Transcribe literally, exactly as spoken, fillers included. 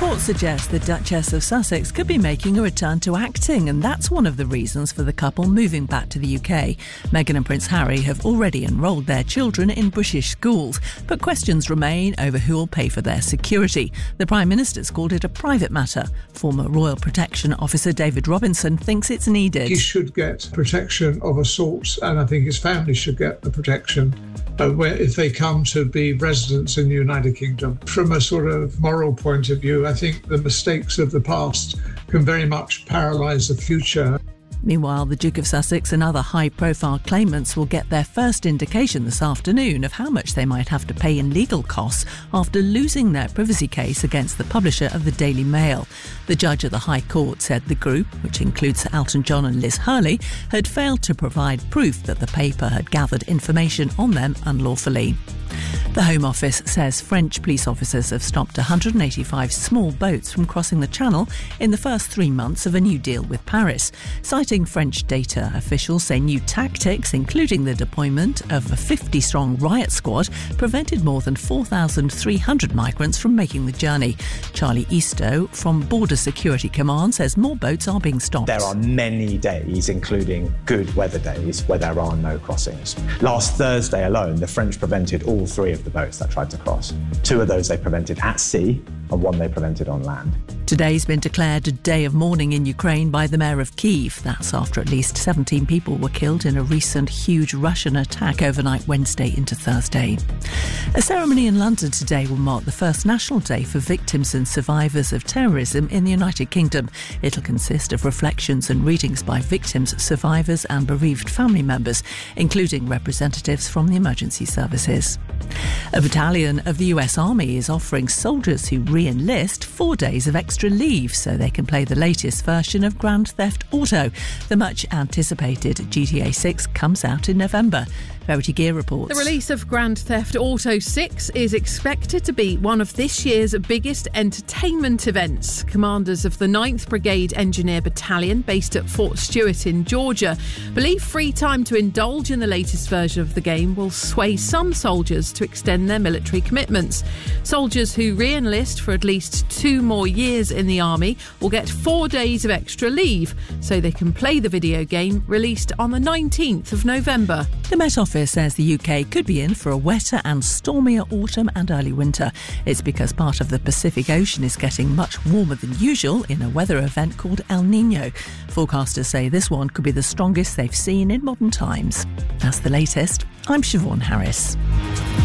Reports suggest the Duchess of Sussex could be making a return to acting, and that's one of the reasons for the couple moving back to the U K. Meghan and Prince Harry have already enrolled their children in British schools, but questions remain over who will pay for their security. The Prime Minister's called it a private matter. Former Royal Protection Officer David Robinson thinks it's needed. He should get protection of a sort, and I think his family should get the protection uh, where if they come to be residents in the United Kingdom. From a sort of moral point of view, I think the mistakes of the past can very much paralyse the future. Meanwhile, the Duke of Sussex and other high-profile claimants will get their first indication this afternoon of how much they might have to pay in legal costs after losing their privacy case against the publisher of the Daily Mail. The judge at the High Court said the group, which includes Elton John and Liz Hurley, had failed to provide proof that the paper had gathered information on them unlawfully. The Home Office says French police officers have stopped one hundred eighty-five small boats from crossing the Channel in the first three months of a new deal with Paris. Citing French data, officials say new tactics, including the deployment of a fifty-strong riot squad, prevented more than four thousand three hundred migrants from making the journey. Charlie Eastoe from Border Security Command says more boats are being stopped. There are many days, including good weather days, where there are no crossings. Last Thursday alone, the French prevented all three of the boats that tried to cross. Two of those they prevented at sea and one they prevented on land. Today's been declared a day of mourning in Ukraine by the mayor of Kyiv. That's after at least seventeen people were killed in a recent huge Russian attack overnight Wednesday into Thursday. A ceremony in London today will mark the first National Day for victims and survivors of terrorism in the United Kingdom. It'll consist of reflections and readings by victims, survivors and bereaved family members, including representatives from the emergency services. A battalion of the U S Army is offering soldiers who re-enlist four days of extra leave so they can play the latest version of Grand Theft Auto. The much-anticipated G T A six comes out in November. Verity Gear reports. The release of Grand Theft Auto six is expected to be one of this year's biggest entertainment events. Commanders of the ninth Brigade Engineer Battalion, based at Fort Stewart in Georgia, believe free time to indulge in the latest version of the game will sway some soldiers to extend their military commitments. Soldiers who re-enlist for at least two more years in the army will get four days of extra leave so they can play the video game, released on the nineteenth of November. The Met Office says the U K could be in for a wetter and stormier autumn and early winter. It's because part of the Pacific Ocean is getting much warmer than usual in a weather event called El Niño. Forecasters say this one could be the strongest they've seen in modern times. That's the latest. I'm Siobhan Harris.